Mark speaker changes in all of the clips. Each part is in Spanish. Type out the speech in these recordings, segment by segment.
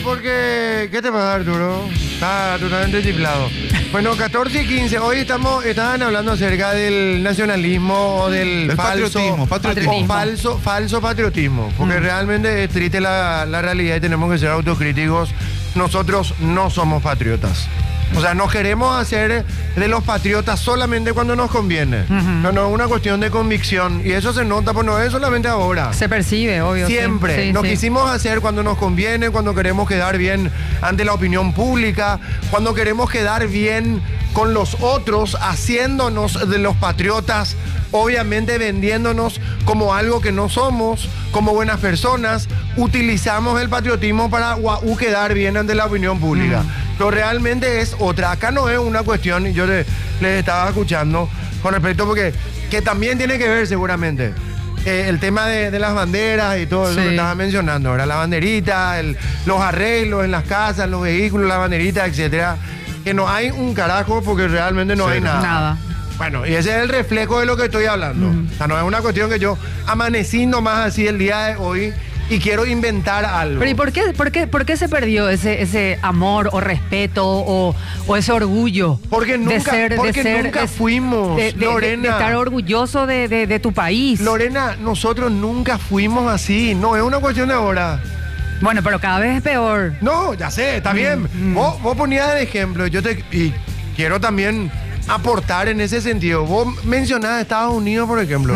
Speaker 1: porque... ¿Qué te pasa, Arturo? Está totalmente chiflado. Bueno, 14 y 15. Hoy estaban hablando acerca del nacionalismo o del falso patriotismo. Falso patriotismo. Porque realmente es triste la realidad y tenemos que ser autocríticos. Nosotros no somos patriotas. O sea, nos queremos hacer de los patriotas solamente cuando nos conviene. No es una cuestión de convicción. Y eso se nota, pues no es solamente ahora.
Speaker 2: Se percibe, obvio.
Speaker 1: Siempre.
Speaker 2: Sí,
Speaker 1: nos quisimos hacer cuando nos conviene, cuando queremos quedar bien ante la opinión pública, cuando queremos quedar bien con los otros, haciéndonos de los patriotas, obviamente vendiéndonos como algo que no somos, como buenas personas. Utilizamos el patriotismo para quedar bien ante la opinión pública. Pero realmente es otra. Acá no es una cuestión, y yo les estaba escuchando con respecto, porque que también tiene que ver seguramente el tema de las banderas y todo eso que estaba mencionando, ¿verdad? La banderita, los arreglos en las casas, los vehículos, la banderita, etcétera. Que no hay un carajo porque realmente no hay nada. Bueno, y ese es el reflejo de lo que estoy hablando. O sea, no es una cuestión que yo amanecí nomás así el día de hoy y quiero inventar algo.
Speaker 2: Pero ¿y por qué se perdió ese amor o respeto o ese orgullo?
Speaker 1: Porque nunca fuimos, Lorena.
Speaker 2: De estar orgulloso de tu país.
Speaker 1: Lorena, nosotros nunca fuimos así. No es una cuestión de ahora.
Speaker 2: Bueno, pero cada vez es peor.
Speaker 1: No, ya sé, está bien. Vos ponías de ejemplo, y quiero también aportar en ese sentido. Vos mencionás Estados Unidos, por ejemplo.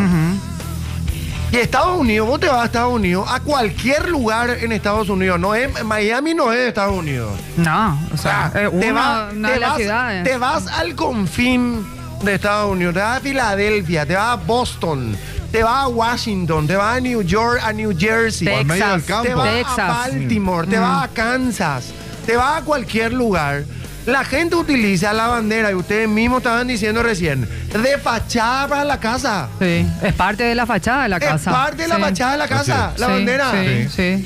Speaker 1: Y Estados Unidos, vos te vas a Estados Unidos, a cualquier lugar en Estados Unidos, Miami no es Estados Unidos.
Speaker 2: No, o sea, una de las ciudades.
Speaker 1: Te vas al confín de Estados Unidos, te vas a Filadelfia, te vas a Boston, te vas a Washington, te vas a New York, a New Jersey,
Speaker 2: Texas,
Speaker 1: te vas a Baltimore, te vas a Kansas, te vas a cualquier lugar. La gente utiliza la bandera, y ustedes mismos estaban diciendo recién, de fachada para la casa.
Speaker 2: Sí, es parte de la fachada de la casa.
Speaker 1: Es parte de la fachada de la casa, la bandera.
Speaker 2: Sí.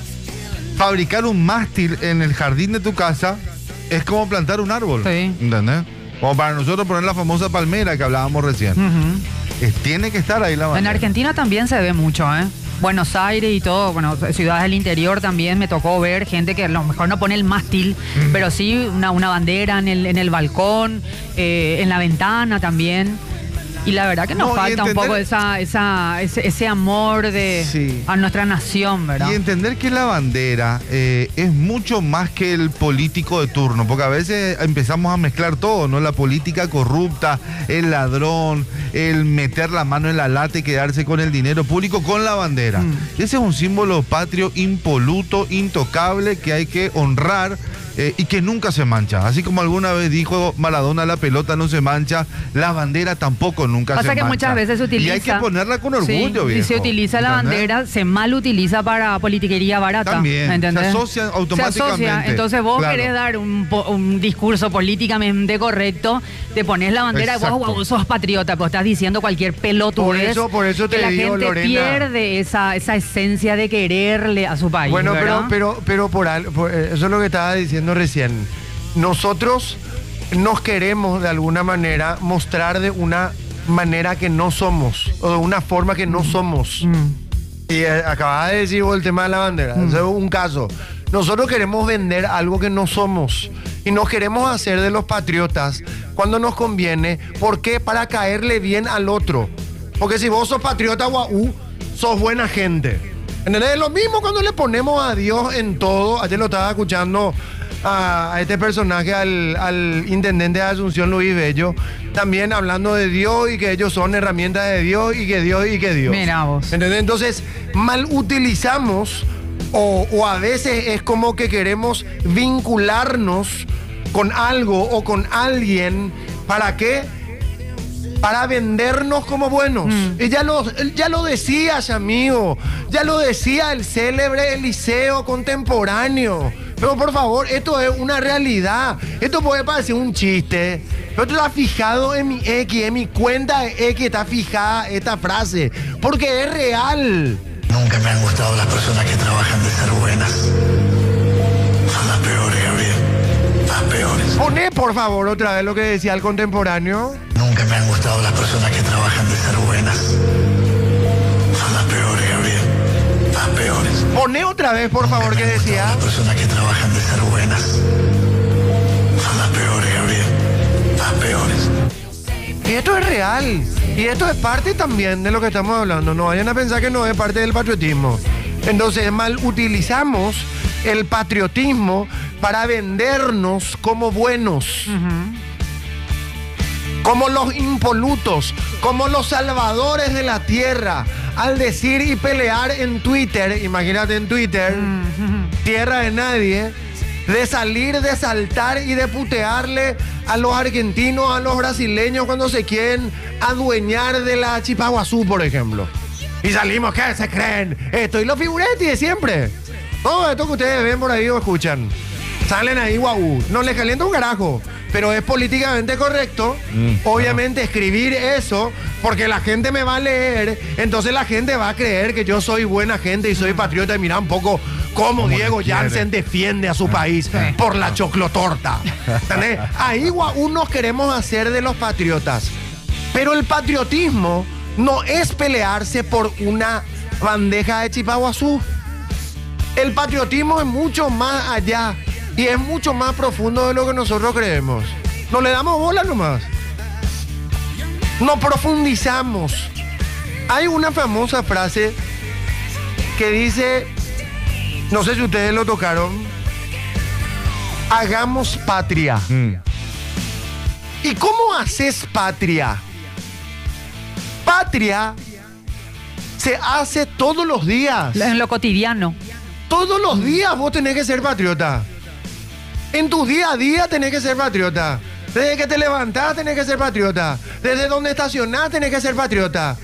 Speaker 3: Fabricar un mástil en el jardín de tu casa es como plantar un árbol.
Speaker 2: Sí.
Speaker 3: ¿Entendés? Como para nosotros poner la famosa palmera que hablábamos recién. Tiene que estar ahí la bandera.
Speaker 2: En Argentina también se ve mucho, ¿eh? Buenos Aires y todo, bueno, ciudades del interior también me tocó ver gente que a lo mejor no pone el mástil, pero sí una bandera en el balcón, en la ventana también. Y la verdad que nos falta un poco ese amor a nuestra nación, ¿verdad?
Speaker 3: Y entender que la bandera es mucho más que el político de turno, porque a veces empezamos a mezclar todo, ¿no? La política corrupta, el ladrón, el meter la mano en la lata y quedarse con el dinero público con la bandera. Ese es un símbolo patrio impoluto, intocable, que hay que honrar. Y que nunca se mancha. Así como alguna vez dijo Maradona, la pelota no se mancha, la bandera tampoco nunca se mancha.
Speaker 2: Pasa que muchas veces se utiliza...
Speaker 3: Y hay que ponerla con orgullo, viejo.
Speaker 2: Y se utiliza la bandera, se mal utiliza para politiquería barata.
Speaker 3: También,
Speaker 2: ¿entendés?
Speaker 3: se asocia automáticamente.
Speaker 2: Entonces vos querés dar un discurso políticamente correcto, te pones la bandera y vos sos patriota, pero estás diciendo cualquier pelotudez.
Speaker 1: Por eso te
Speaker 2: que la
Speaker 1: digo,
Speaker 2: gente
Speaker 1: Lorena,
Speaker 2: pierde esa esencia de quererle a su país.
Speaker 1: Bueno,
Speaker 2: ¿verdad?
Speaker 1: pero eso es lo que estaba diciendo recién. Nosotros nos queremos de alguna manera mostrar de una manera que no somos, o de una forma que no somos. Y acabas de decir vos el tema de la bandera. Ese es un caso. Nosotros queremos vender algo que no somos y nos queremos hacer de los patriotas cuando nos conviene. ¿Por qué? Para caerle bien al otro. Porque si vos sos patriota, sos buena gente. ¿Entendés? Lo mismo cuando le ponemos a Dios en todo. Ayer lo estaba escuchando a este personaje, al intendente de Asunción, Luis Bello, también hablando de Dios y que ellos son herramientas de Dios y que Dios y que Dios.
Speaker 2: Mira vos.
Speaker 1: ¿Entendés? Entonces, mal utilizamos o a veces es como que queremos vincularnos con algo o con alguien. ¿Para qué? Para vendernos como buenos. Y ya lo decías, amigo. Ya lo decía el célebre Eliseo contemporáneo. Pero por favor, esto es una realidad. Esto puede parecer un chiste, pero tú estás fijado en mi X, en mi cuenta de X está fijada esta frase, porque es real.
Speaker 4: Nunca me han gustado las personas que trabajan de ser buenas. Son las peores, Gabriel. Las peores.
Speaker 1: Poné por favor otra vez lo que decía el contemporáneo.
Speaker 4: Nunca me han gustado las personas que trabajan de ser buenas. Son las peores, Gabriel. Las peores. peores.
Speaker 1: Poné otra vez, por favor, que decía.
Speaker 4: Las personas que trabajan de ser buenas son las peores, Gabriel. Las peores.
Speaker 1: Y esto es real. Y esto es parte también de lo que estamos hablando. No vayan a pensar que no es parte del patriotismo. Entonces, mal utilizamos el patriotismo para vendernos como buenos. Como los impolutos, como los salvadores de la tierra. Al decir y pelear en Twitter, imagínate en Twitter, tierra de nadie, de salir, de saltar y de putearle a los argentinos, a los brasileños cuando se quieren adueñar de la Chipaguazú, por ejemplo. Y salimos, ¿qué se creen? Esto, y los figuretti de siempre. Todo esto que ustedes ven por ahí o escuchan. Salen ahí, guau. No les calienta un carajo. Pero es políticamente correcto, obviamente, escribir eso, porque la gente me va a leer, entonces la gente va a creer que yo soy buena gente y soy patriota. Y mira un poco cómo Diego Jansen defiende a su país por la choclotorta. ¿Entendés? Ahí, guau, nos queremos hacer de los patriotas. Pero el patriotismo no es pelearse por una bandeja de Chipaguazú. El patriotismo es mucho más allá. Y es mucho más profundo de lo que nosotros creemos. No le damos bola nomás. No profundizamos. Hay una famosa frase que dice, no sé si ustedes lo tocaron, hagamos patria. ¿Y cómo haces patria? Patria se hace todos los días.
Speaker 2: En lo cotidiano.
Speaker 1: Todos los días vos tenés que ser patriota. En tu día a día tenés que ser patriota. Desde que te levantás tenés que ser patriota. Desde donde estacionás tenés que ser patriota.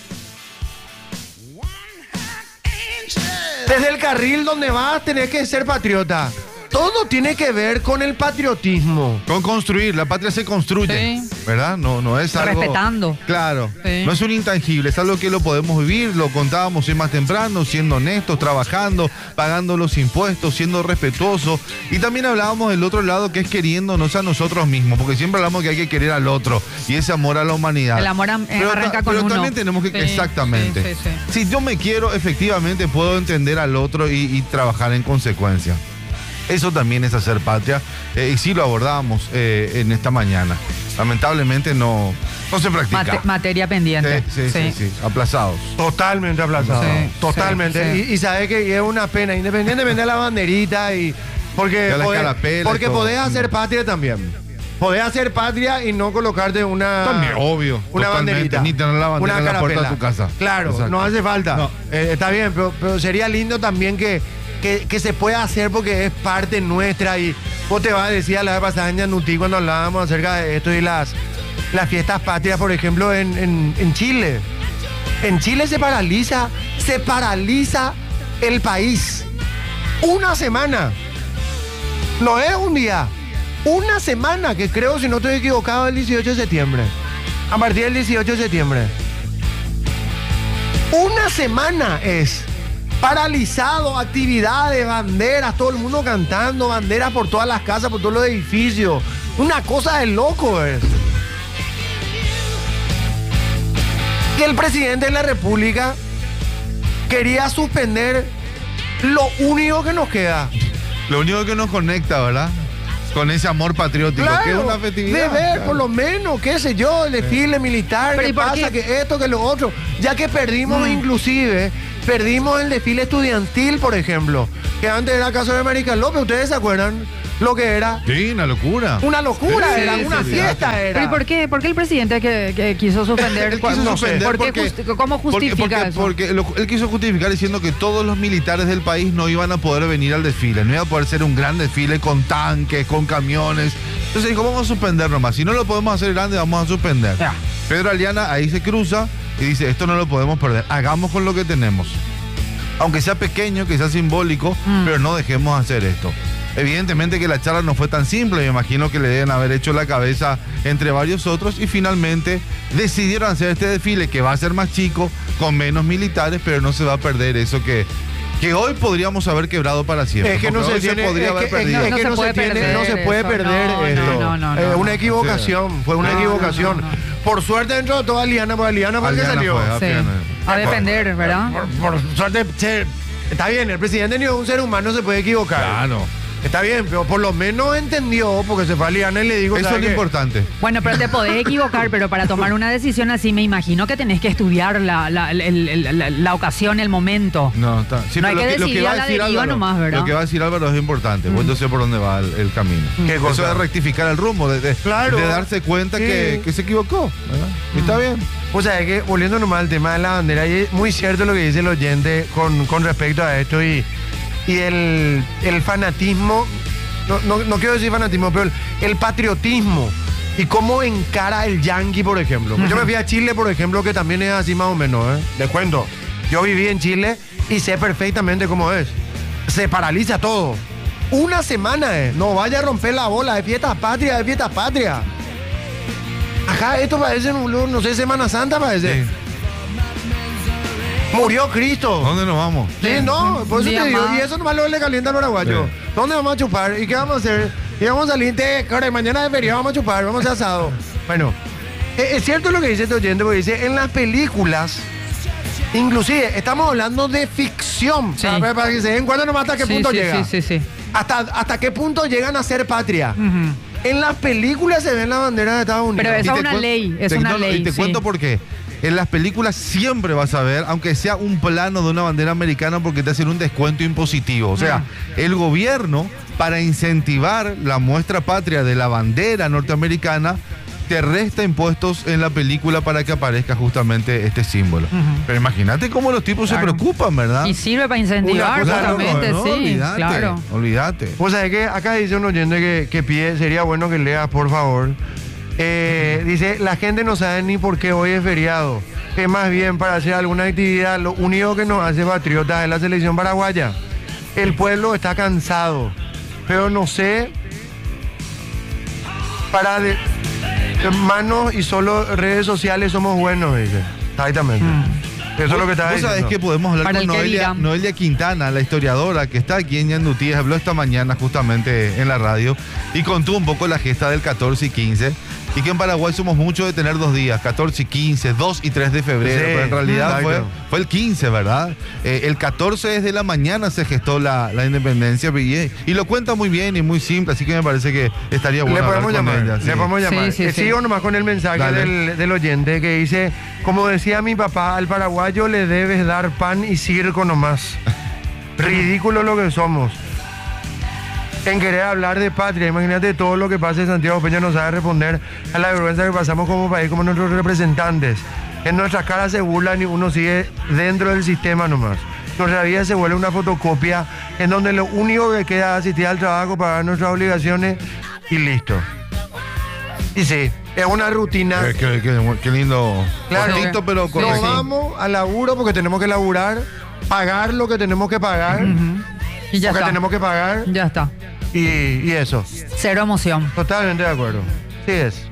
Speaker 1: Desde el carril donde vas tenés que ser patriota. Todo tiene que ver con el patriotismo.
Speaker 3: Con construir, la patria se construye, ¿verdad? No es algo...
Speaker 2: Respetando.
Speaker 3: Claro, no es un intangible, es algo que lo podemos vivir, lo contábamos hoy más temprano, siendo honestos, trabajando, pagando los impuestos, siendo respetuosos. Y también hablábamos del otro lado, que es queriéndonos a nosotros mismos, porque siempre hablamos que hay que querer al otro, y ese amor a la humanidad.
Speaker 2: El amor arranca con uno.
Speaker 3: Pero también tenemos que... exactamente. Si yo me quiero, efectivamente puedo entender al otro y trabajar en consecuencia. Eso también es hacer patria, y sí lo abordamos en esta mañana. Lamentablemente no se practica.
Speaker 2: Materia pendiente.
Speaker 3: Sí, aplazados.
Speaker 1: Totalmente aplazados. Totalmente. Y sabes que es una pena, independientemente de la banderita, y porque podés hacer patria también. Podés hacer patria y no colocarte una...
Speaker 3: También, obvio.
Speaker 1: Una banderita.
Speaker 3: Ni tener la bandera en la puerta de tu casa.
Speaker 1: Claro, exacto. No hace falta. No. Está bien, pero sería lindo también que se pueda hacer, porque es parte nuestra. Y vos te vas a decir a la vez pasada en Yanutí, cuando hablábamos acerca de esto y las fiestas patrias, por ejemplo, en Chile. En Chile se paraliza el país. Una semana. No es un día. Una semana, que creo, si no estoy equivocado, el 18 de septiembre. A partir del 18 de septiembre. Una semana es paralizado, actividades, banderas, todo el mundo cantando, banderas por todas las casas, por todos los edificios. Una cosa de loco es. Que el presidente de la República quería suspender lo único que nos queda.
Speaker 3: Lo único que nos conecta, ¿verdad? Con ese amor patriótico,
Speaker 1: claro,
Speaker 3: que es una festividad.
Speaker 1: De ver, por lo menos, qué sé yo, el desfile militar, qué pasa, que esto, que lo otro. Ya que perdimos perdimos el desfile estudiantil, por ejemplo, que antes era caso de Marica López. ¿Ustedes se acuerdan lo que era?
Speaker 3: Sí, una locura.
Speaker 1: Una locura, era una fiesta.
Speaker 2: ¿Pero y por qué el presidente que quiso suspender? ¿Cómo justifica eso?
Speaker 3: Porque él quiso justificar diciendo que todos los militares del país no iban a poder venir al desfile. No iba a poder ser un gran desfile con tanques, con camiones. Entonces dijo, vamos a suspender nomás. Si no lo podemos hacer grande, vamos a suspender. Ya. Pedro Aliana ahí se cruza y dice, esto no lo podemos perder. Hagamos con lo que tenemos. Aunque sea pequeño, que sea simbólico, pero no dejemos hacer esto. Evidentemente que la charla no fue tan simple, me imagino que le deben haber hecho la cabeza entre varios otros, y finalmente decidieron hacer este desfile, que va a ser más chico, con menos militares, pero no se va a perder eso que hoy podríamos haber quebrado para siempre.
Speaker 1: Es que no se puede perder esto. No, una equivocación, fue una equivocación. No. Por suerte dentro de toda Aliana, porque Aliana fue el que salió.
Speaker 2: A depender, ¿verdad?
Speaker 1: Por suerte Está bien, el presidente ni un ser humano se puede equivocar.
Speaker 3: Claro.
Speaker 1: Está bien, pero por lo menos entendió, porque se fue a Liana y le digo...
Speaker 3: Eso
Speaker 1: ¿sabe
Speaker 3: es lo
Speaker 1: qué?
Speaker 3: importante.
Speaker 2: Bueno, pero te podés equivocar, pero para tomar una decisión así me imagino que tenés que estudiar la ocasión, el momento.
Speaker 3: No, está. Sí,
Speaker 2: No
Speaker 3: pero
Speaker 2: hay que decidir a la deriva nomás, ¿verdad?
Speaker 3: Lo que va a decir Álvaro es importante. Pues entonces por dónde va el camino.
Speaker 1: ¿Qué
Speaker 3: Eso
Speaker 1: cosa?
Speaker 3: es rectificar el rumbo,
Speaker 1: Claro.
Speaker 3: de darse cuenta
Speaker 1: Sí.
Speaker 3: que se equivocó. ¿Verdad? Y está bien.
Speaker 1: O sea, es que volviendo nomás al tema de la bandera, y es muy cierto lo que dice el oyente con respecto a esto y el fanatismo, no quiero decir fanatismo, pero el patriotismo y cómo encara el yanqui, por ejemplo. Yo me fui a Chile, por ejemplo, que también es así más o menos, ¿eh? Les cuento, yo viví en Chile y sé perfectamente cómo es. Se paraliza todo. Una semana, no vaya a romper la bola, de fiesta patria, de fiesta patria. Ajá, esto parece, no sé, Semana Santa parece.
Speaker 3: Sí.
Speaker 1: Murió Cristo.
Speaker 3: ¿Dónde nos vamos?
Speaker 1: Sí, no, por eso
Speaker 2: Día
Speaker 1: te digo,
Speaker 2: más.
Speaker 1: y eso nomás lo le calienta al paraguayo.
Speaker 3: Sí.
Speaker 1: ¿Dónde vamos a chupar? ¿Y qué vamos a hacer? Y vamos a salir mañana de feriado vamos a chupar, vamos a hacer asado. Bueno, es cierto lo que dice este oyente, porque dice, en las películas, inclusive, estamos hablando de ficción.
Speaker 2: Sí.
Speaker 1: Para que se den cuenta nomás hasta qué
Speaker 2: Sí,
Speaker 1: punto
Speaker 2: sí,
Speaker 1: llega.
Speaker 2: sí.
Speaker 1: Hasta qué punto llegan a ser patria.
Speaker 2: Ujú.
Speaker 1: En las películas se ven la bandera de Estados Unidos.
Speaker 2: Pero esa
Speaker 3: Y
Speaker 2: es
Speaker 3: te
Speaker 2: una
Speaker 3: cuen-
Speaker 2: ley, es
Speaker 3: te-
Speaker 2: una
Speaker 3: no,
Speaker 2: ley.
Speaker 3: Y te
Speaker 2: sí.
Speaker 3: cuento por qué. En las películas siempre vas a ver, aunque sea un plano de una bandera americana, porque te hacen un descuento impositivo. O sea, el gobierno, para incentivar la muestra patria de la bandera norteamericana, te resta impuestos en la película para que aparezca justamente este símbolo. Pero imagínate cómo los tipos
Speaker 2: Claro.
Speaker 3: se preocupan, ¿verdad?
Speaker 2: Y sirve para incentivar,
Speaker 1: Una cosa
Speaker 2: justamente,
Speaker 3: no,
Speaker 2: sí,
Speaker 3: olvídate,
Speaker 2: claro.
Speaker 3: olvídate.
Speaker 1: Pues sabes que acá dice un oyente que pide, sería bueno que leas, por favor. Dice, la gente no sabe ni por qué hoy es feriado. Que más bien para hacer alguna actividad, lo único que nos hace patriotas es la selección paraguaya. El pueblo está cansado, pero no sé, para de manos y solo redes sociales somos buenos, dice. Exactamente. Eso es lo que está
Speaker 3: Vos
Speaker 1: diciendo.
Speaker 3: sabés que podemos hablar
Speaker 2: Para
Speaker 3: con
Speaker 2: el que dirán.
Speaker 3: Noelia Quintana, la historiadora que está aquí en Ñandutí, habló esta mañana justamente en la radio y contó un poco la gesta del 14 y 15 y que en Paraguay somos mucho de tener 2 días, 14 y 15, 2 y 3 de febrero,
Speaker 1: Sí,
Speaker 3: pero en realidad
Speaker 1: exacto.
Speaker 3: fue el 15, ¿verdad? El 14 desde la mañana se gestó la independencia y lo cuenta muy bien y muy simple, así que me parece que estaría bueno
Speaker 1: Le podemos
Speaker 3: hablar con
Speaker 1: llamar,
Speaker 3: ella, sí.
Speaker 1: le podemos llamar.
Speaker 2: Sí, sí, sí.
Speaker 1: Sigo nomás con el mensaje
Speaker 3: Dale.
Speaker 1: del oyente que dice, como decía mi papá, al paraguayo le debes dar pan y circo nomás. Ridículo lo que somos. En querer hablar de patria, imagínate todo lo que pasa en Santiago Peña no sabe responder a la vergüenza que pasamos como país, como nuestros representantes. En nuestras caras se burlan y uno sigue dentro del sistema nomás. Nuestra vida se vuelve una fotocopia en donde lo único que queda es asistir al trabajo, pagar nuestras obligaciones y listo. Y sí, es una rutina.
Speaker 3: Qué lindo,
Speaker 1: Claro.
Speaker 3: cortito pero
Speaker 1: Nos
Speaker 3: correcto.
Speaker 1: vamos al laburo porque tenemos que laburar, pagar lo que tenemos que pagar,
Speaker 2: Y ya
Speaker 1: porque
Speaker 2: está.
Speaker 1: tenemos que pagar
Speaker 2: Ya está.
Speaker 1: y eso.
Speaker 2: Cero emoción.
Speaker 1: Totalmente de acuerdo. Sí es.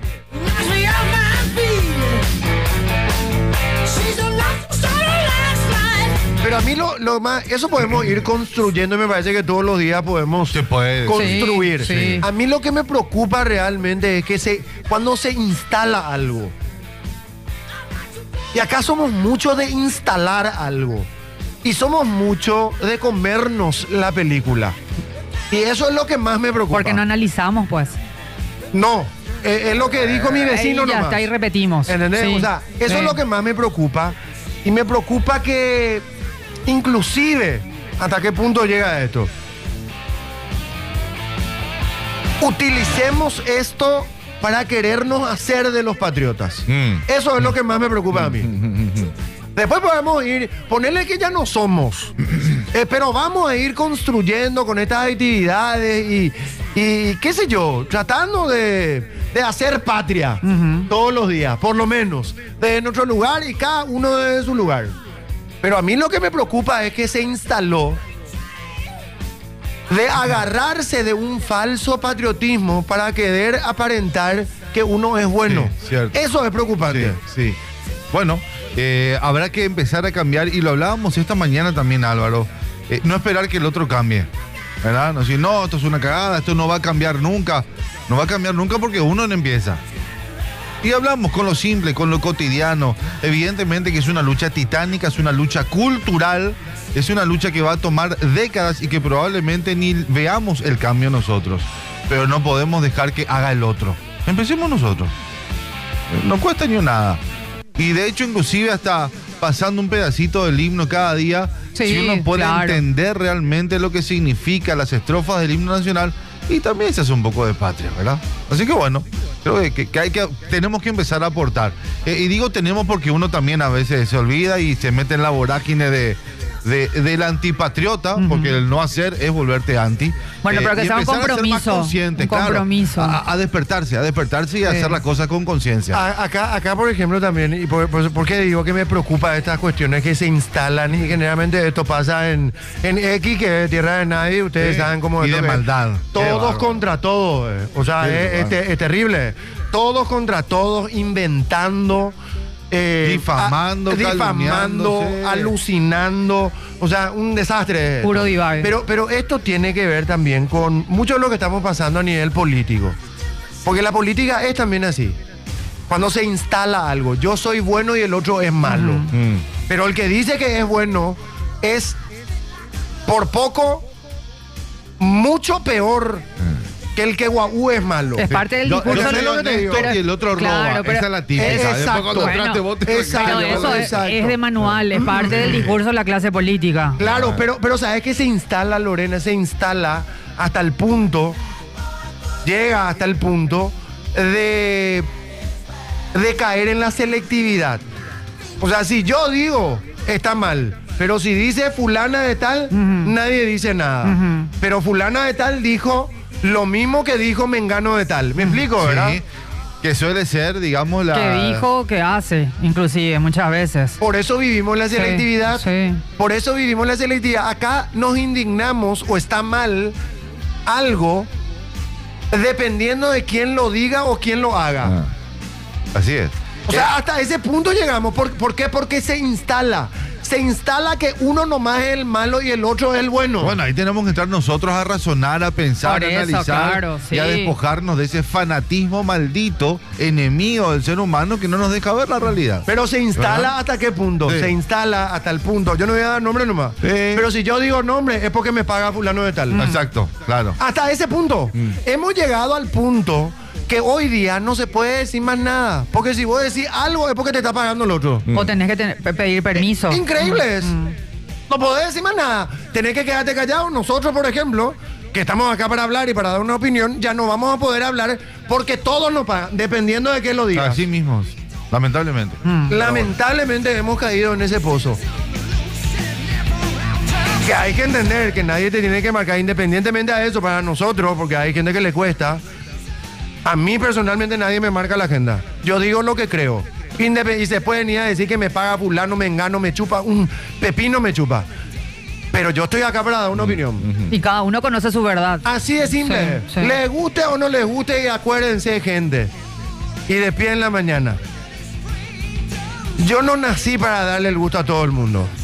Speaker 1: Pero a mí lo más, eso podemos ir construyendo y me parece que todos los días podemos
Speaker 3: Se puede.
Speaker 1: construir.
Speaker 2: Sí, sí.
Speaker 1: A mí lo que me preocupa realmente es que cuando se instala algo, y acá somos mucho de instalar algo, y somos mucho de comernos la película. Y eso es lo que más me preocupa.
Speaker 2: Porque no analizamos, pues.
Speaker 1: No, es lo que dijo mi vecino
Speaker 2: Ahí ya
Speaker 1: nomás.
Speaker 2: está, ahí repetimos.
Speaker 1: ¿Entendés?
Speaker 2: Sí,
Speaker 1: O sea, eso
Speaker 2: sí.
Speaker 1: es lo que más me preocupa. Y me preocupa que, inclusive, ¿hasta qué punto llega esto? Utilicemos esto para querernos hacer de los patriotas. Eso es lo que más me preocupa a mí. Después podemos ponerle que ya no somos, pero vamos a ir construyendo con estas actividades y qué sé yo, tratando de hacer patria todos los días, por lo menos, desde nuestro lugar y cada uno desde su lugar. Pero a mí lo que me preocupa es que se instaló de agarrarse de un falso patriotismo para querer aparentar que uno es bueno.
Speaker 3: Sí, cierto.
Speaker 1: Eso es preocupante.
Speaker 3: Sí. Bueno, habrá que empezar a cambiar, y lo hablábamos esta mañana también, Álvaro. No esperar que el otro cambie, ¿verdad? No decir, no, esto es una cagada, esto no va a cambiar nunca. No va a cambiar nunca porque uno no empieza. Y hablamos con lo simple, con lo cotidiano. Evidentemente que es una lucha titánica, es una lucha cultural, es una lucha que va a tomar décadas y que probablemente ni veamos el cambio nosotros. Pero no podemos dejar que haga el otro. Empecemos nosotros. No cuesta ni nada. Y de hecho, inclusive hasta pasando un pedacito del himno cada día,
Speaker 2: Sí,
Speaker 3: si uno puede
Speaker 2: claro.
Speaker 3: entender realmente lo que significa las estrofas del himno nacional, y también se hace un poco de patria, ¿verdad? Así que bueno, creo que tenemos que empezar a aportar. Y digo tenemos porque uno también a veces se olvida y se mete en la vorágine del antipatriota, porque el no hacer es volverte anti.
Speaker 2: Bueno, pero que
Speaker 3: y
Speaker 2: sea un
Speaker 3: empezar a ser más
Speaker 2: compromiso,
Speaker 3: consciente,
Speaker 2: un compromiso.
Speaker 3: claro, a despertarse y a hacer las cosas con conciencia.
Speaker 1: Acá, por ejemplo, también, y por qué digo que me preocupa estas cuestiones que se instalan, y generalmente esto pasa en X, que es tierra de nadie, ustedes
Speaker 3: Sí,
Speaker 1: saben cómo
Speaker 3: y
Speaker 1: es
Speaker 3: de
Speaker 1: lo que es.
Speaker 3: maldad. Qué
Speaker 1: Todos
Speaker 3: bárbaro.
Speaker 1: contra todos. O sea,
Speaker 3: Qué
Speaker 1: es terrible. Todos contra todos, inventando.
Speaker 3: Difamando, calumniándose.
Speaker 1: alucinando. O sea, un desastre.
Speaker 2: Puro divague.
Speaker 1: Pero esto tiene que ver también con mucho de lo que estamos pasando a nivel político. Porque la política es también así. Cuando se instala algo, yo soy bueno y el otro es malo. Pero el que dice que es bueno es por poco mucho peor que el que guau es malo.
Speaker 2: Es parte del
Speaker 3: Yo
Speaker 2: discurso.
Speaker 3: soy
Speaker 1: lo que te digo.
Speaker 3: honesto y el otro
Speaker 2: Claro,
Speaker 3: roba.
Speaker 2: pero-
Speaker 3: Esa es la típica.
Speaker 1: Exacto.
Speaker 3: Después cuando
Speaker 2: Bueno,
Speaker 3: entraste vos te
Speaker 1: exacto.
Speaker 2: Pero eso
Speaker 1: Exacto.
Speaker 2: es de manual, es parte del discurso de la clase política.
Speaker 1: Claro, pero ¿sabes qué se instala, Lorena? Se instala hasta el punto, llega hasta el punto de caer en la selectividad. O sea, si yo digo, está mal. Pero si dice fulana de tal, nadie dice nada. Pero fulana de tal dijo lo mismo que dijo mengano de tal. ¿Me explico, verdad?
Speaker 3: Sí, que suele ser, digamos, la...
Speaker 2: Que dijo, que hace, inclusive, muchas veces.
Speaker 1: Por eso vivimos la selectividad.
Speaker 2: Sí.
Speaker 1: Por eso vivimos la selectividad. Acá nos indignamos o está mal algo dependiendo de quién lo diga o quién lo haga.
Speaker 3: Ah, así es.
Speaker 1: O sea, hasta ese punto llegamos. ¿Por qué? Porque se instala. Se instala que uno nomás es el malo y el otro es el bueno.
Speaker 3: Bueno, ahí tenemos que entrar nosotros a razonar, a pensar,
Speaker 2: Por
Speaker 3: a
Speaker 2: eso,
Speaker 3: analizar
Speaker 2: claro,
Speaker 3: y a
Speaker 2: sí.
Speaker 3: despojarnos de ese fanatismo maldito, enemigo del ser humano que no nos deja ver la realidad.
Speaker 1: Pero se instala
Speaker 3: ¿verdad?
Speaker 1: hasta qué punto.
Speaker 3: Sí.
Speaker 1: Se instala hasta el punto. Yo no voy a dar nombre nomás.
Speaker 3: Sí.
Speaker 1: Pero si yo digo nombre es porque me paga fulano de tal.
Speaker 3: Exacto, claro.
Speaker 1: Hasta ese punto. Hemos llegado al punto que hoy día no se puede decir más nada. Porque si vos decís algo es porque te está pagando el otro.
Speaker 2: O tenés que pedir permiso.
Speaker 1: Increíble es. No podés decir más nada. Tenés que quedarte callado. Nosotros, por ejemplo, que estamos acá para hablar y para dar una opinión, ya no vamos a poder hablar porque todos nos pagan, dependiendo de qué lo digas.
Speaker 3: Así mismo, lamentablemente.
Speaker 1: Lamentablemente hemos caído en ese pozo. Que hay que entender que nadie te tiene que marcar independientemente a eso para nosotros, porque hay gente que le cuesta. A mí personalmente nadie me marca la agenda. Yo digo lo que creo. Y se pueden ir a decir que me paga fulano, mengano, me chupa, un pepino me chupa. Pero yo estoy acá para dar una opinión.
Speaker 2: Y cada uno conoce su verdad.
Speaker 1: Así de simple.
Speaker 2: Sí, sí.
Speaker 1: Les guste o no les guste, y acuérdense, gente. Y de pie en la mañana. Yo no nací para darle el gusto a todo el mundo.